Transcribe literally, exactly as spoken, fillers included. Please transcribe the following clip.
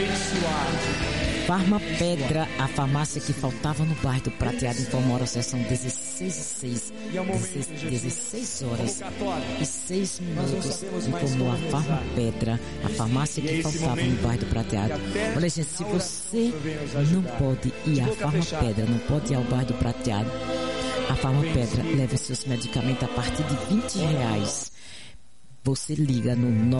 Farma Pedra, a farmácia que faltava no bairro do Prateado, informou a sessão dezesseis e seis, dezesseis horas e seis minutos, informou a Farma Pedra, a farmácia que faltava no bairro do Prateado. Olha, gente, se você não pode ir à Farma Pedra, não pode ir ao bairro do Prateado, a Farma Pedra leva seus medicamentos a partir de vinte reais. Você liga no